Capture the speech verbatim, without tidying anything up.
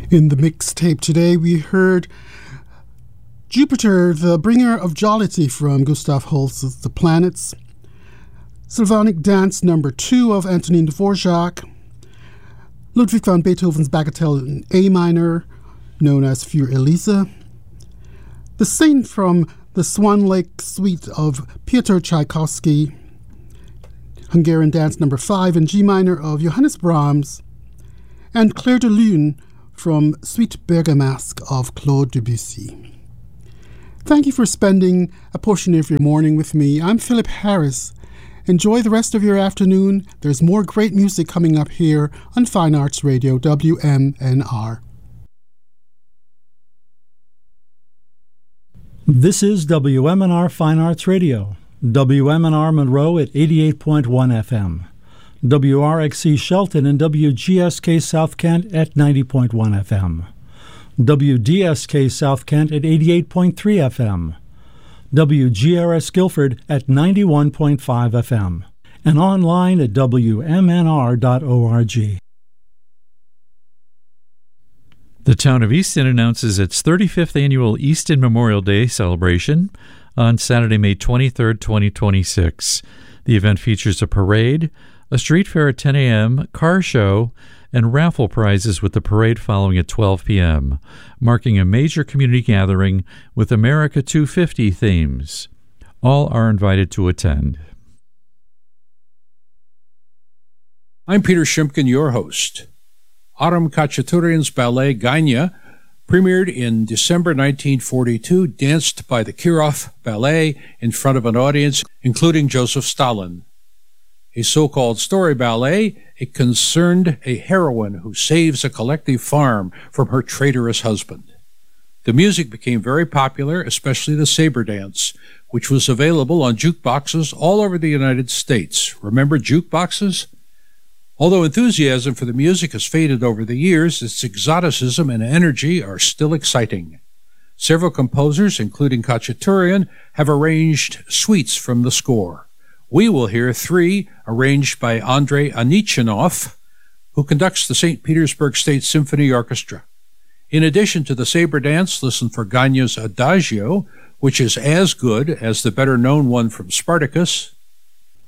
In the mixtape today, we heard Jupiter, the Bringer of Jollity from Gustav Holst's The Planets, Sylphonic Dance number two of Antonin Dvorak, Ludwig van Beethoven's Bagatelle in A minor, known as Für Elise, The Saint from the Swan Lake Suite of Piotr Tchaikovsky, Hungarian Dance number five in G minor of Johannes Brahms, and Clair de Lune from Suite Bergamasque of Claude Debussy. Thank you for spending a portion of your morning with me. I'm Philip Harris. Enjoy the rest of your afternoon. There's more great music coming up here on Fine Arts Radio, W M N R. This is W M N R Fine Arts Radio, W M N R Monroe at eighty-eight point one F M, W R X C Shelton and W G S K South Kent at ninety point one F M, W D S K South Kent at eighty-eight point three F M, W G R S Guilford at ninety-one point five F M, and online at W M N R dot org. The town of Easton announces its thirty-fifth annual Easton Memorial Day celebration on Saturday, May twenty-third, twenty twenty-six. The event features a parade, a street fair at ten a.m., car show, and raffle prizes, with the parade following at twelve p.m., marking a major community gathering with America two fifty themes. All are invited to attend. I'm Peter Shimkin, your host. Aram Khachaturian's ballet Gania, premiered in December nineteen forty-two, danced by the Kirov Ballet in front of an audience, including Joseph Stalin. A so-called story ballet, it concerned a heroine who saves a collective farm from her traitorous husband. The music became very popular, especially the saber dance, which was available on jukeboxes all over the United States. Remember jukeboxes? Although enthusiasm for the music has faded over the years, its exoticism and energy are still exciting. Several composers, including Khachaturian, have arranged suites from the score. We will hear three arranged by Andrei Anichinov, who conducts the Saint Petersburg State Symphony Orchestra. In addition to the saber dance, listen for Gania's Adagio, which is as good as the better-known one from Spartacus,